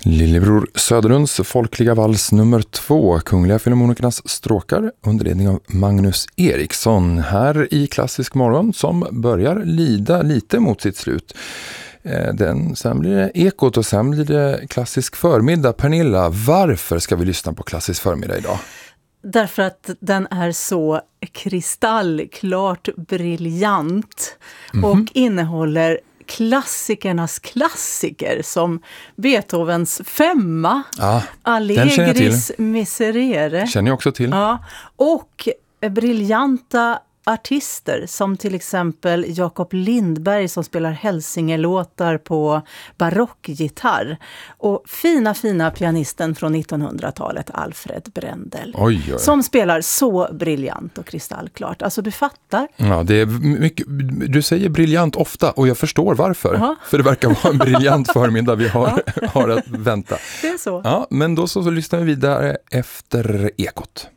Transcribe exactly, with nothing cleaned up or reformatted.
Lillebror Söderlunds folkliga vals nummer två, Kungliga Filharmonikernas stråkar under ledning av Magnus Eriksson här i Klassisk morgon som börjar lida lite mot sitt slut. Den, sen blir det Ekot och sen blir det Klassisk förmiddag. Pernilla, varför ska vi lyssna på Klassisk förmiddag idag? Därför att den är så kristallklart briljant mm-hmm. och innehåller klassikernas klassiker som Beethovens femma, ja, Allegris Miserere. Känner jag också till. Ja, och briljanta artister som till exempel Jakob Lindberg som spelar Hälsingelåtar på barockgitarr och fina fina pianisten från nittonhundratalet Alfred Brendel oj, oj. som spelar så briljant och kristallklart. Alltså du fattar. Ja, det är mycket, du säger briljant ofta och jag förstår varför. Aha. För det verkar vara en briljant förmiddag vi har, har att vänta. Det är så. Ja, men då så, så lyssnar vi vidare efter Ekot.